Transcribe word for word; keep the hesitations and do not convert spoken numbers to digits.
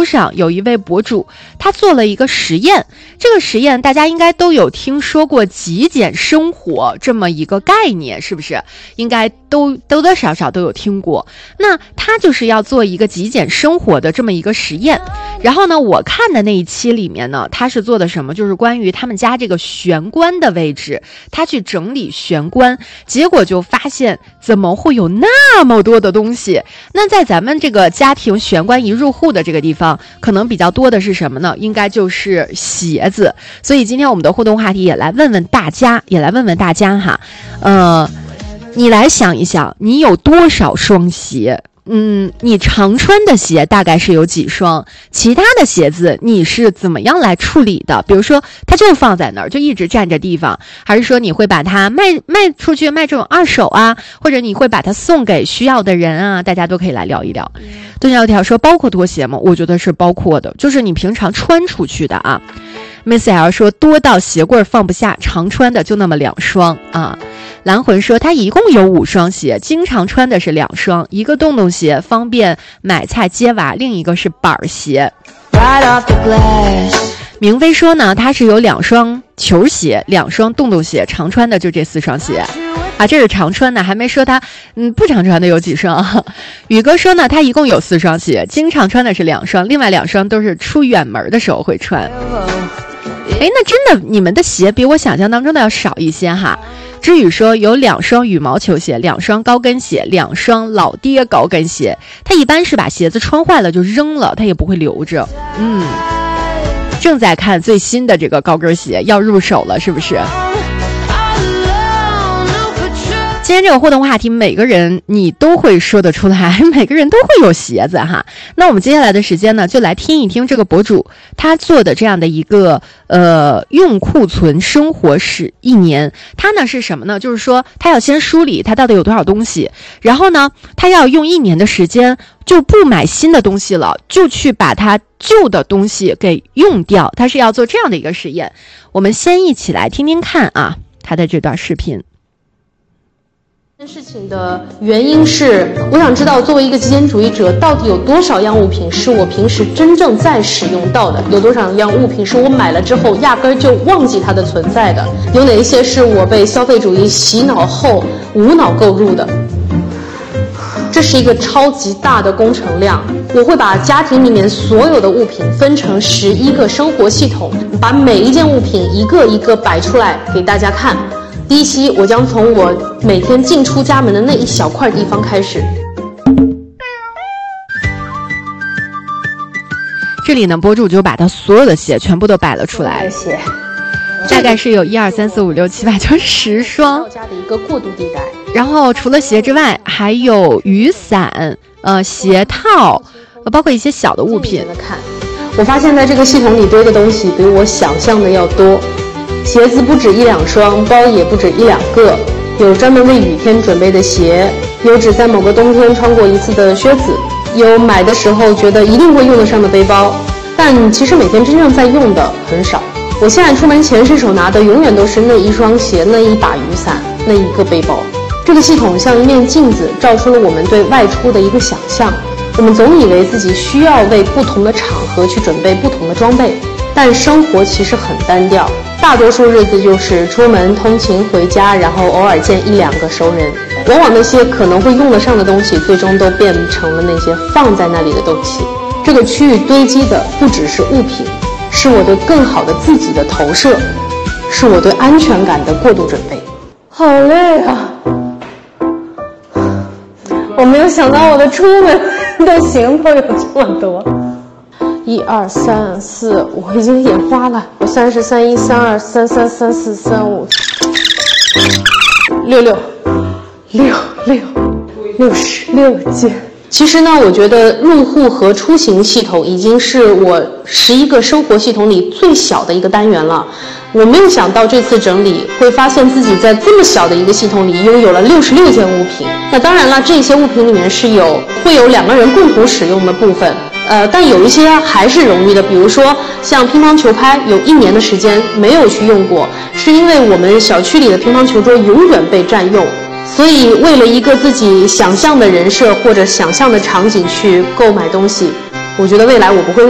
书上有一位博主，他做了一个实验。这个实验大家应该都有听说过极简生活这么一个概念，是不是？应该都多多少少都有听过。那他就是要做一个极简生活的这么一个实验。然后呢，我看的那一期里面呢，他是做的什么？就是关于他们家这个玄关的位置，他去整理玄关，结果就发现怎么会有那么多的东西。那在咱们这个家庭玄关一入户的这个地方，可能比较多的是什么呢？应该就是鞋子。所以今天我们的互动话题也来问问大家，也来问问大家哈，呃，你来想一想，你有多少双鞋？嗯，你常穿的鞋大概是有几双？其他的鞋子你是怎么样来处理的？比如说，它就放在那儿，就一直占着地方，还是说你会把它卖卖出去，卖这种二手啊，或者你会把它送给需要的人啊？大家都可以来聊一聊。蹲小条说，包括拖鞋吗？我觉得是包括的，就是你平常穿出去的啊。Miss L 说，多到鞋柜放不下，常穿的就那么两双啊。蓝魂说，他一共有五双鞋，经常穿的是两双，一个洞洞鞋方便买菜接娃，另一个是板鞋。明飞说呢，他是有两双球鞋，两双洞洞鞋，常穿的就这四双鞋啊，这是常穿的，还没说他嗯不常穿的有几双。宇哥说呢，他一共有四双鞋，经常穿的是两双，另外两双都是出远门的时候会穿。哎，那真的你们的鞋比我想象当中的要少一些哈。知雨说有两双羽毛球鞋，两双高跟鞋，两双老爹高跟鞋。他一般是把鞋子穿坏了就扔了，他也不会留着。嗯，正在看最新的这个高跟鞋，要入手了，是不是？今天这个互动话题，每个人你都会说得出来，每个人都会有鞋子哈。那我们接下来的时间呢，就来听一听这个博主他做的这样的一个呃用库存生活史一年。他呢是什么呢？就是说他要先梳理他到底有多少东西，然后呢他要用一年的时间就不买新的东西了，就去把他旧的东西给用掉。他是要做这样的一个实验。我们先一起来听听看啊，他的这段视频。 这件事情的原因是，我想知道作为一个极简主义者，到底有多少样物品是我平时真正在使用到的，有多少样物品是我买了之后压根儿就忘记它的存在的，有哪一些是我被消费主义洗脑后无脑购入的。这是一个超级大的工程量，我会把家庭里面所有的物品分成十一个生活系统，把每一件物品一个一个摆出来给大家看。第一期我将从我每天进出家门的那一小块地方开始。 这里呢，博主就把他所有的鞋全部都摆了出来， 鞋大概是有一二三四五六七八九十双。 家的一个过渡地带。 然后除了鞋之外，还有雨伞、呃鞋套，包括一些小的物品。 看，我发现在这个系统里堆的东西比我想象的要多。鞋子不止一两双，包也不止一两个，有专门为雨天准备的鞋，有只在某个冬天穿过一次的靴子，有买的时候觉得一定会用得上的背包，但其实每天真正在用的很少。我现在出门前伸手拿的永远都是那一双鞋、那一把雨伞、那一个背包。这个系统像一面镜子，照出了我们对外出的一个想象。我们总以为自己需要为不同的场合去准备不同的装备，但生活其实很单调。大多数日子就是出门通勤回家，然后偶尔见一两个熟人。往往那些可能会用得上的东西，最终都变成了那些放在那里的东西。这个区域堆积的不只是物品，是我对更好的自己的投射，是我对安全感的过度准备。好累啊！我没有想到我的出门的行头有这么多。一二三四，我已经眼花了。我三十三一三二三三三四三五六六六六六十六件。其实呢，我觉得入户和出行系统已经是我十一个生活系统里最小的一个单元了。我没有想到这次整理会发现自己在这么小的一个系统里拥有了六十六件物品。那当然了，这些物品里面是有会有两个人共同使用的部分。呃，但有一些还是冗余的，比如说像乒乓球拍，有一年的时间没有去用过，是因为我们小区里的乒乓球桌永远被占用，所以为了一个自己想象的人设或者想象的场景去购买东西，我觉得未来我不会